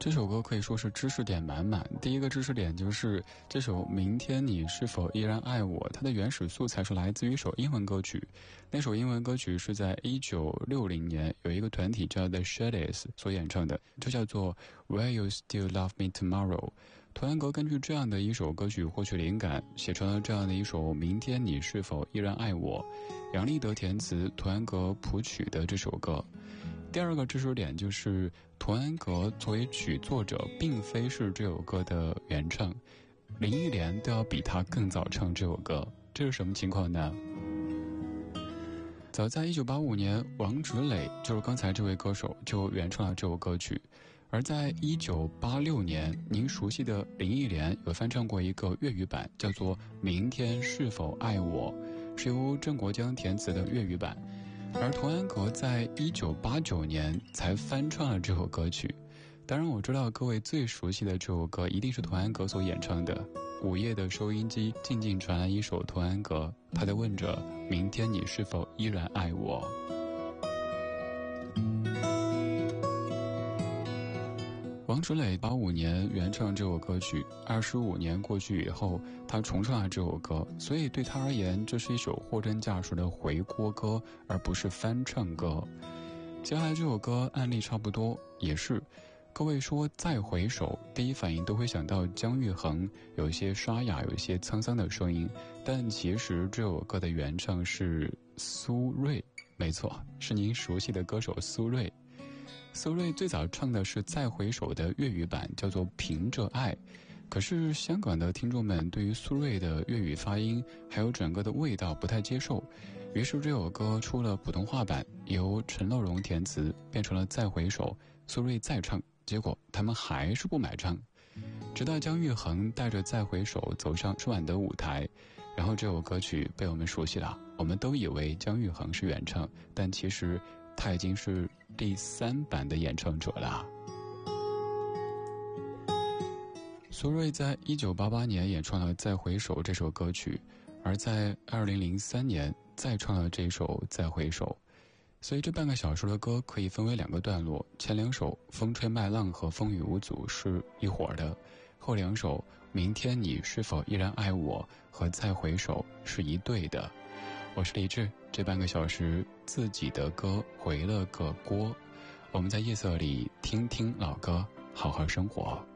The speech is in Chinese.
这首歌可以说是知识点满满。第一个知识点就是这首《明天你是否依然爱我》，它的原始素材是来自于一首英文歌曲。那首英文歌曲是在1960年有一个团体叫 The Shadys 所演唱的，就叫做 Will You Still Love Me Tomorrow。图兰格根据这样的一首歌曲获取灵感，写成了这样的一首《明天你是否依然爱我》。杨立德填词，图兰格谱曲的这首歌。第二个知识点就是图兰格作为曲作者并非是这首歌的原唱，林忆莲都要比他更早唱这首歌，这是什么情况呢？早在1985年，王芷磊就是刚才这位歌手就原创了这首歌曲，而在1986年，您熟悉的林忆莲有翻唱过一个粤语版，叫做《明天是否爱我》，是由郑国江填词的粤语版。而童安格在1989年才翻唱了这首歌曲。当然我知道各位最熟悉的这首歌一定是童安格所演唱的。午夜的收音机静静传来一首童安格，他在问着明天你是否依然爱我。王芷磊85年原唱这首歌曲，25年过去以后他重唱了这首歌，所以对他而言这是一首货真价实的回锅歌，而不是翻唱歌。接下来这首歌案例差不多，也是各位说再回首，第一反应都会想到姜育恒，有一些沙哑有一些沧桑的声音，但其实这首歌的原唱是苏芮，没错，是您熟悉的歌手苏芮。苏芮最早唱的是再回首的粤语版，叫做凭着爱。可是香港的听众们对于苏芮的粤语发音还有整个的味道不太接受，于是这首歌出了普通话版，由陈乐融填词，变成了再回首，苏芮再唱，结果他们还是不买账。直到姜育恒带着再回首走上春晚的舞台，然后这首歌曲被我们熟悉了，我们都以为姜育恒是原唱，但其实他已经是第3版的演唱者了。苏芮在1988年演唱了《再回首》这首歌曲，而在2003年再唱了这首《再回首》。所以这半个小时的歌可以分为2个段落，前2首《风吹麦浪》和《风雨无阻》是一伙的，后2首《明天你是否依然爱我》和《再回首》是一对的。我是李志，这半个小时自己的歌回了个锅，我们在夜色里听听老歌，好好生活。